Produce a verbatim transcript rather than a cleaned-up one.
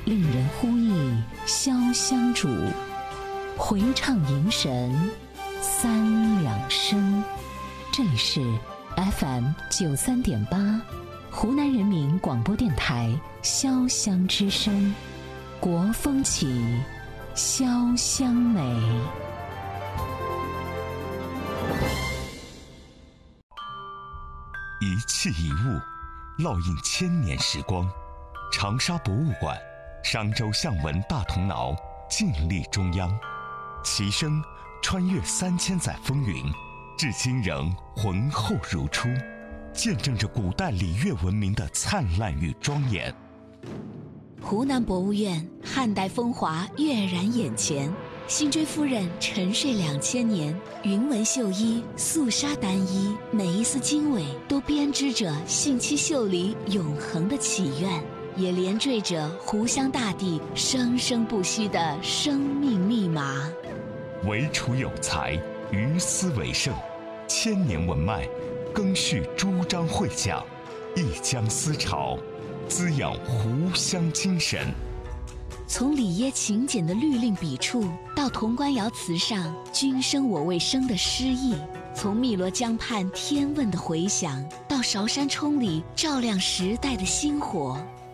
令人呼忆潇湘主，回唱迎神三两声。这里是 F M 九三点八，湖南人民广播电台潇湘之声，国风起，潇湘美。 一器一物，烙印千年时光。长沙博物馆、商周象纹大铜挠静立中央，其声穿越三千载风云，至今仍浑厚如初，见证着古代礼乐文明的灿烂与庄严。 湖南博物院汉代风华跃然眼前，辛追夫人沉睡两千年，云纹绣衣、素纱单衣，每一丝经纬都编织着信息秀里永恒的祈愿，也连缀着湖湘大地生生不息的生命密码。 惟楚有才，于斯为盛，千年文脉，更续诸章会讲，一江思潮，滋养湖湘精神。 从里耶勤俭的律令笔触，到潼关窑瓷上君生我未生的诗意，从汨罗江畔天问的回响，到韶山冲里照亮时代的星火，